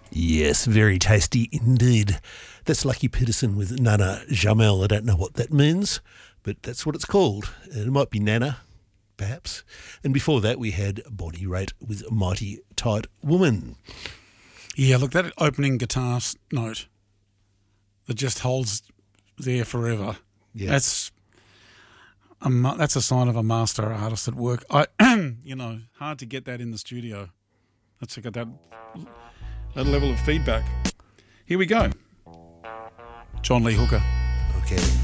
Yes, very tasty indeed. That's Lucky Peterson with Nana Jamel. I don't know what that means, but that's what it's called. It might be Nana, perhaps. And before that, we had Bonnie Raitt with Mighty Tight Woman. Yeah, look, that opening guitar note that just holds there forever. Yeah. That's a sign of a master artist at work. Hard to get that in the studio. Let's get that level of feedback. Here we go. John Lee Hooker. Okay.